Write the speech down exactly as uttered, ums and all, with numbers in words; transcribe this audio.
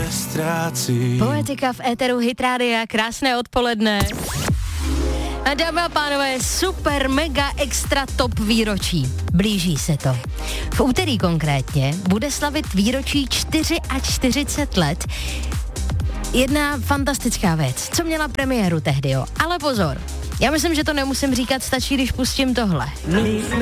ztrácí. Poetika v éteru Hit Rádia, krásné odpoledne. A dámy a pánové, super, mega, extra top výročí. Blíží se to. V úterý konkrétně bude slavit výročí čtyřicet čtyři let. Jedna fantastická věc, co měla premiéru tehdy, jo. Ale pozor, já myslím, že to nemusím říkat, stačí, když pustím tohle.